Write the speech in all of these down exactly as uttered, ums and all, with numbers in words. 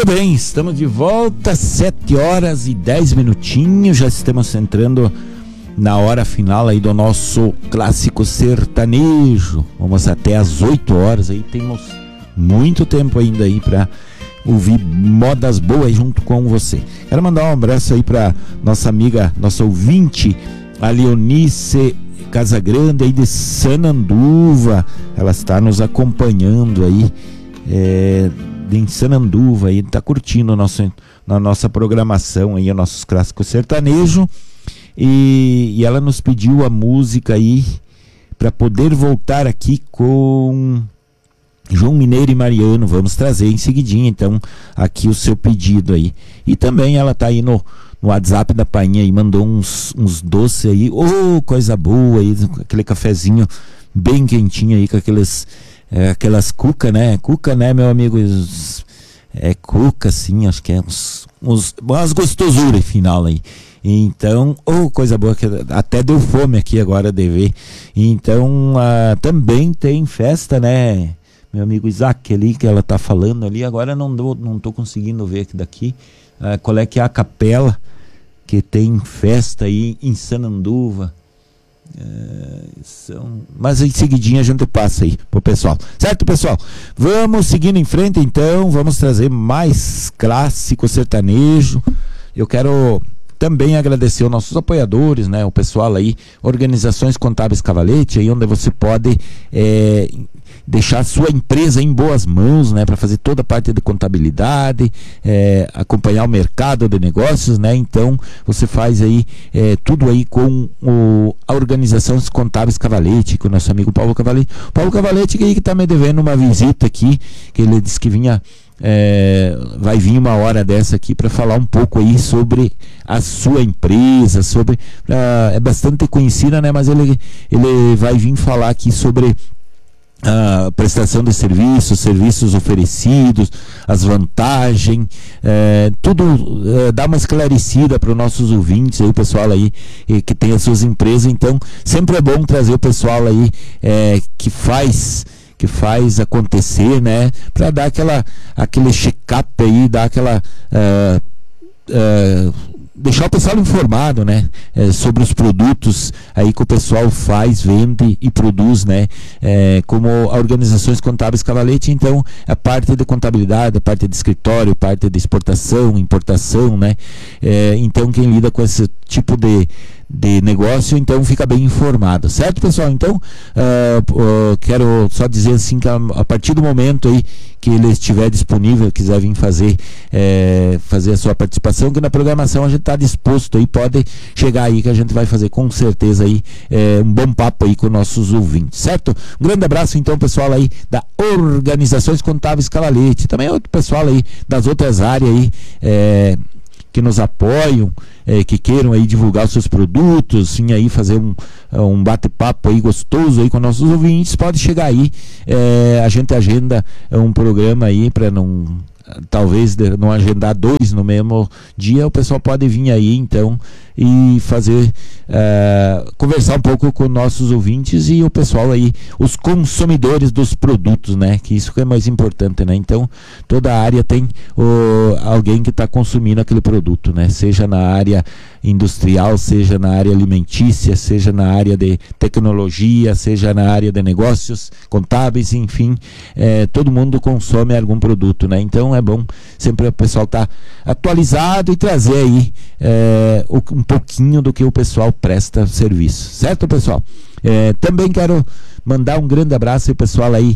bem, estamos de volta, sete horas e dez minutinhos, já estamos entrando na hora final aí do nosso clássico sertanejo. Vamos até às oito horas aí, temos muito tempo ainda aí para ouvir modas boas junto com você. Quero mandar um abraço aí para nossa amiga, nossa ouvinte, a Leonice Casagrande aí de Sananduva. Ela está nos acompanhando aí é, em Sananduva aí, tá curtindo o nosso, na nossa programação aí, os nossos clássicos sertanejo. E, e ela nos pediu a música aí para poder voltar aqui com João Mineiro e Mariano. Vamos trazer em seguidinha então aqui o seu pedido aí. E também ela tá aí no, no WhatsApp da Painha e mandou uns, uns doces aí, oh, coisa boa aí, aquele cafezinho bem quentinho aí com aqueles, é, aquelas cuca, né? Cuca, né, meu amigo? É cuca, sim, acho que é uns, uns, umas gostosuras final aí. Então, oh, coisa boa, que até deu fome aqui agora de ver. Então, ah, também tem festa, né? Meu amigo Isaac ali, que ela tá falando ali, agora não, dou, não tô conseguindo ver aqui daqui, ah, qual é que é a capela que tem festa aí em Sananduva. É, são... Mas em seguidinha a gente passa aí pro pessoal, certo, pessoal? Vamos seguindo em frente então, vamos trazer mais clássico sertanejo. Eu quero também agradecer aos nossos apoiadores, né? O pessoal aí, Organizações Contábeis Cavalete, aí onde você pode é, deixar sua empresa em boas mãos, né? Para fazer toda a parte de contabilidade, é, acompanhar o mercado de negócios, né? Então, você faz aí é, tudo aí com o, a Organizações Contábeis Cavalete, com o nosso amigo Paulo Cavalete. Paulo Cavalete que aí que tá me devendo uma visita aqui, que ele disse que vinha... É, vai vir uma hora dessa aqui para falar um pouco aí sobre a sua empresa, sobre uh, é bastante conhecida, né? Mas ele, ele vai vir falar aqui sobre a prestação de serviços, serviços oferecidos, as vantagens, é, tudo é, dá uma esclarecida para os nossos ouvintes, aí, o pessoal aí e, que tem as suas empresas. Então sempre é bom trazer o pessoal aí é, que faz que faz acontecer, né, para dar aquela, aquele check-up aí, dar aquela uh, uh, deixar o pessoal informado, né, é, sobre os produtos aí que o pessoal faz, vende e produz, né, é, como a Organizações Contábeis Cavalete. Então a parte de contabilidade, a parte de escritório, a parte de exportação, importação, né, é, então quem lida com esse tipo de de negócio, então fica bem informado, certo, pessoal? Então uh, uh, quero só dizer assim que a, a partir do momento aí que ele estiver disponível, quiser vir fazer é, fazer a sua participação, que na programação a gente está disposto aí, pode chegar aí que a gente vai fazer com certeza aí é, um bom papo aí com nossos ouvintes, certo? Um grande abraço então, pessoal aí da Organizações Contábeis Cavalete, também outro pessoal aí das outras áreas aí é, que nos apoiam, é, que queiram aí divulgar os seus produtos, sim, aí fazer um, um bate-papo aí gostoso aí com nossos ouvintes, pode chegar aí, é, a gente agenda um programa aí para não, talvez não agendar dois no mesmo dia, o pessoal pode vir aí então e fazer, uh, conversar um pouco com nossos ouvintes e o pessoal aí, os consumidores dos produtos, né, que isso que é mais importante, né, então toda a área tem o, alguém que está consumindo aquele produto, né, seja na área industrial, seja na área alimentícia, seja na área de tecnologia, seja na área de negócios contábeis, enfim, é, todo mundo consome algum produto, né, então é bom sempre o pessoal estar tá atualizado e trazer aí é, um pouquinho do que o pessoal presta serviço, certo, pessoal? É, também quero mandar um grande abraço ao pessoal aí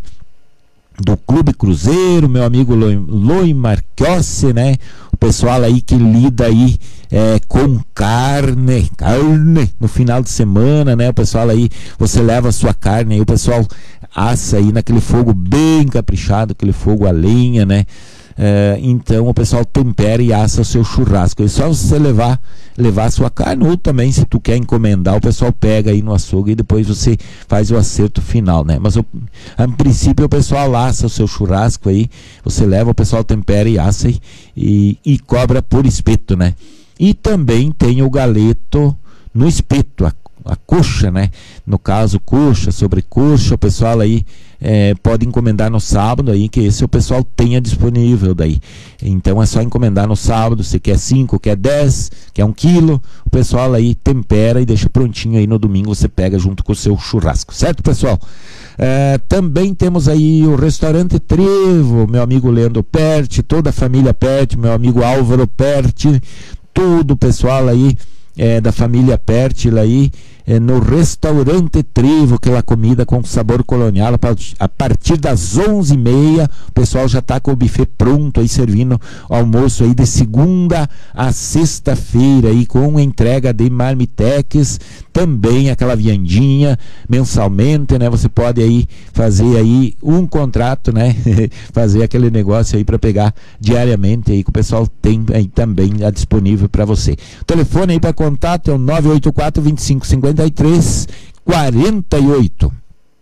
do Clube Cruzeiro, meu amigo Loi Marchiossi, né? O pessoal aí que lida aí é, com carne, carne no final de semana, né? O pessoal aí, você leva a sua carne aí, o pessoal assa aí naquele fogo bem caprichado, aquele fogo a lenha, né? É, então o pessoal tempera e assa o seu churrasco. É só você levar, levar a sua carne, ou também se tu quer encomendar, o pessoal pega aí no açougue e depois você faz o acerto final, né? Mas o, a princípio o pessoal assa o seu churrasco aí, você leva, o pessoal tempera e assa e, e, e cobra por espeto, né? E também tem o galeto no espeto, a, a coxa, né? No caso, coxa, sobrecoxa, o pessoal aí é, pode encomendar no sábado aí, que esse o pessoal tenha disponível daí. Então é só encomendar no sábado, se quer cinco, quer dez, quer um quilo, o pessoal aí tempera e deixa prontinho aí no domingo, você pega junto com o seu churrasco, certo, pessoal? É, também temos aí o restaurante Trevo, meu amigo Leandro Perti, toda a família Perti, meu amigo Álvaro Perti, todo o pessoal aí é, da família Perti aí, é, no restaurante Trevo, aquela comida com sabor colonial, a partir das onze e meia, o pessoal já está com o buffet pronto aí, servindo o almoço aí de segunda a sexta-feira aí, com entrega de marmitex, também aquela viandinha mensalmente, né? Você pode aí fazer aí um contrato, né? Fazer aquele negócio aí para pegar diariamente aí, que o pessoal tem aí também disponível para você. O telefone aí para contato é o nove oito quatro, vinte e cinco, cinquenta e três, quarenta e oito.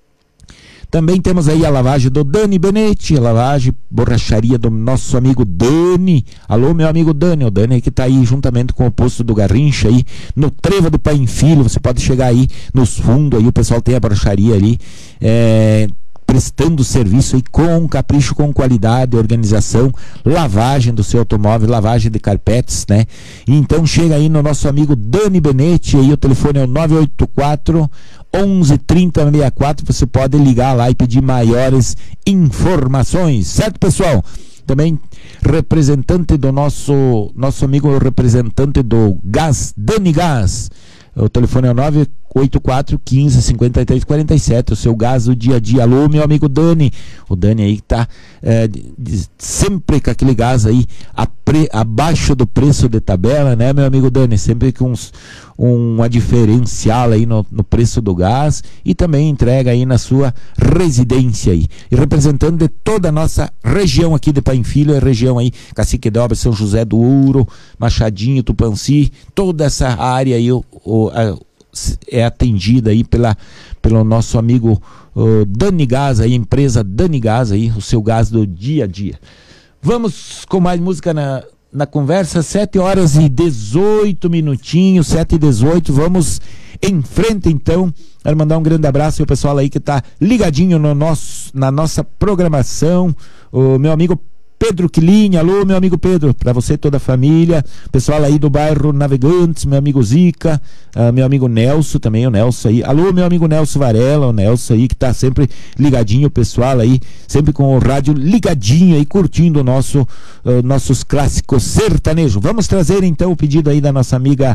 Também temos aí a lavagem do Dani Benetti, a lavagem, borracharia do nosso amigo Dani. Alô, meu amigo Dani, o Dani que está aí juntamente com o posto do Garrincha aí, no Trevo do Pai Filho. Você pode chegar aí nos fundos aí, o pessoal tem a borracharia ali, é, prestando serviço aí com capricho, com qualidade, organização, lavagem do seu automóvel, lavagem de carpetes, né? Então chega aí no nosso amigo Dani Benetti, aí o telefone é o nove oito quatro, onze, trinta, sessenta e quatro, você pode ligar lá e pedir maiores informações, certo, pessoal? Também representante do nosso, nosso amigo representante do Gás, Dani Gás, o telefone é o nove oito quatro, quinze, cinquenta e três, quarenta e sete, o seu gás do dia a dia. Alô, meu amigo Dani, o Dani aí que tá é, de, sempre com aquele gás aí a pre, abaixo do preço de tabela, né, meu amigo Dani, sempre com uns, uma diferencial aí no, no preço do gás, e também entrega aí na sua residência aí, e representando de toda a nossa região aqui de Pai Filho, a região aí, Cacique de Obras, São José do Ouro, Machadinho, Tupanci, toda essa área aí, o, o, a, é atendida aí pela, pelo nosso amigo uh, Dani Gás, aí, empresa Dani Gás, aí, o seu gás do dia a dia. Vamos com mais música na, na conversa, sete horas e dezoito minutinhos, sete e dezoito, vamos em frente então. Quero mandar um grande abraço ao pessoal aí que está ligadinho no nosso, na nossa programação, o meu amigo Pedro Quiline. Alô, meu amigo Pedro, para você e toda a família, pessoal aí do bairro Navegantes, meu amigo Zica, uh, meu amigo Nelson também, o Nelson aí. Alô, meu amigo Nelson Varela, o Nelson aí que tá sempre ligadinho, o pessoal aí, sempre com o rádio ligadinho aí, curtindo o nosso, uh, nossos clássicos sertanejos. Vamos trazer então o pedido aí da nossa amiga...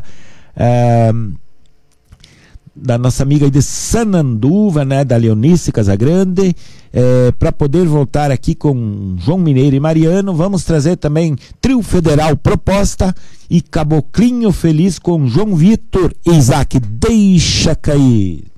Uh, da nossa amiga aí de Sananduva, né, da Leonice Casagrande, é, para poder voltar aqui com João Mineiro e Mariano. Vamos trazer também Trio Federal Proposta e Caboclinho Feliz com João Vitor e Isaac. Deixa cair.